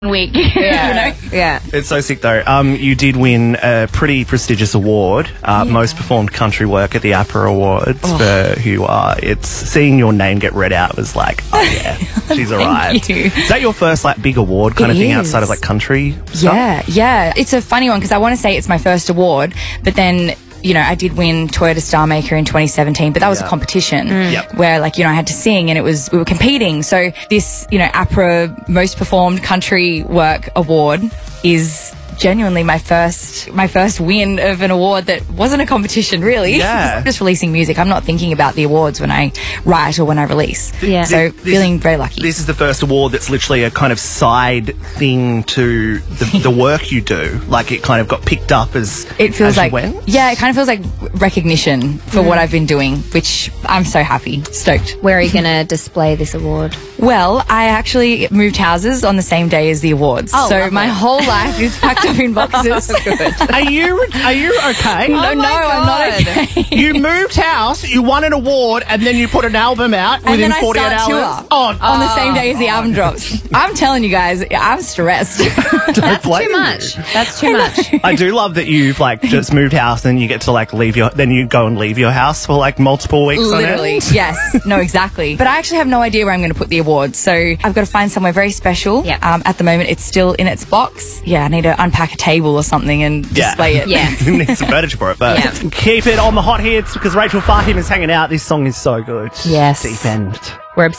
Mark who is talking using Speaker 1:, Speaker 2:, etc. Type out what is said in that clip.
Speaker 1: week.
Speaker 2: Yeah. Yeah.
Speaker 3: It's so sick though. You did win a pretty prestigious award, most performed country work at the APRA Awards for who you are. It's seeing your name get read out was like, oh yeah, she's arrived.
Speaker 1: you.
Speaker 3: Is that your first like big award kind of thing outside of like country stuff?
Speaker 1: Yeah. It's a funny one because I want to say it's my first award, but then, you know, I did win Toyota Star Maker in 2017, but that was a competition where, like, you know, I had to sing and we were competing. So this, you know, APRA Most Performed Country Work Award is genuinely my first win of an award that wasn't a competition, really.
Speaker 3: Yeah.
Speaker 1: I'm just releasing music. I'm not thinking about the awards when I write or when I release.
Speaker 2: Yeah.
Speaker 1: So feeling very lucky.
Speaker 3: This is the first award that's literally a kind of side thing to the work you do. Like it kind of got picked up as
Speaker 1: It feels
Speaker 3: as
Speaker 1: like,
Speaker 3: you went?
Speaker 1: yeah, it kind of feels like recognition for what I've been doing, which I'm so happy, stoked.
Speaker 2: Where are you going to display this award?
Speaker 1: Well, I actually moved houses on the same day as the awards.
Speaker 2: Oh,
Speaker 1: so
Speaker 2: lovely.
Speaker 1: my whole life is packed up in boxes.
Speaker 4: Are you okay?
Speaker 1: No, I'm not okay.
Speaker 4: You moved house, you won an award, and then you put an album out
Speaker 1: And
Speaker 4: within
Speaker 1: then I
Speaker 4: 48
Speaker 1: start
Speaker 4: hours.
Speaker 1: tour
Speaker 4: Oh,
Speaker 1: on the same day as the album drops. I'm telling you guys, I'm stressed.
Speaker 3: Don't blame
Speaker 2: Too
Speaker 3: you.
Speaker 2: much. That's too much.
Speaker 3: I do love that you've like just moved house and you get to like then you go and leave your house for like multiple weeks
Speaker 1: Literally,
Speaker 3: on end.
Speaker 1: yes. No, exactly. But I actually have no idea where I'm going to put the awards. So I've got to find somewhere very special.
Speaker 2: Yep.
Speaker 1: At the moment, it's still in its box. Yeah, I need to unpack a table or something and display it.
Speaker 2: Yeah.
Speaker 3: You need some furniture for it, but
Speaker 2: Yeah.
Speaker 4: keep it on the hot hits because Rachel Fahim is hanging out. This song is so good.
Speaker 2: Yes.
Speaker 4: Deep End.